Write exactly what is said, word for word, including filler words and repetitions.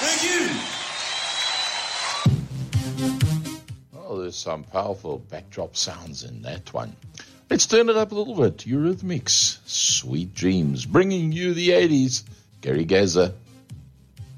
Thank you. Oh, there's some powerful backdrop sounds in that one. Let's turn it up a little bit. Eurythmics, Sweet Dreams, bringing you the eighties. Gary Gazer.